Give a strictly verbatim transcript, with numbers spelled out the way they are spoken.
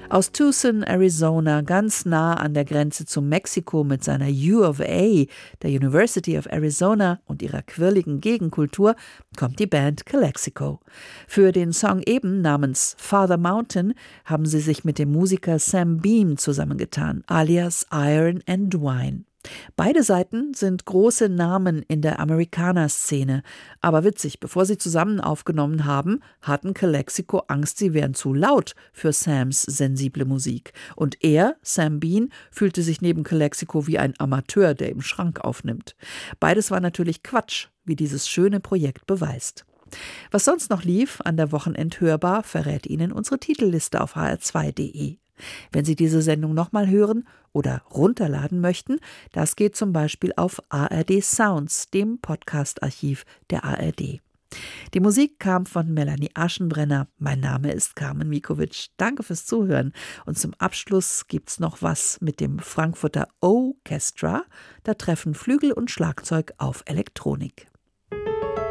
Aus Tucson, Arizona, ganz nah an der Grenze zu Mexiko mit seiner U of A, der University of Arizona und ihrer quirligen Gegenkultur, kommt die Band Calexico. Für den Song eben namens Father Mountain haben sie sich mit dem Musiker Sam Beam zusammengetan, alias Iron and Wine. Beide Seiten sind große Namen in der Amerikaner-Szene. Aber witzig, bevor sie zusammen aufgenommen haben, hatten Calexico Angst, sie wären zu laut für Sams sensible Musik. Und er, Sam Beam, fühlte sich neben Calexico wie ein Amateur, der im Schrank aufnimmt. Beides war natürlich Quatsch, wie dieses schöne Projekt beweist. Was sonst noch lief an der Wochenendhörbar, verrät Ihnen unsere Titelliste auf h r zwei punkt d e. Wenn Sie diese Sendung nochmal hören oder runterladen möchten, das geht zum Beispiel auf A R D Sounds, dem Podcast-Archiv der A R D. Die Musik kam von Melanie Aschenbrenner. Mein Name ist Carmen Mikovic. Danke fürs Zuhören. Und zum Abschluss gibt's noch was mit dem Frankfurter Orchestra. Da treffen Flügel und Schlagzeug auf Elektronik.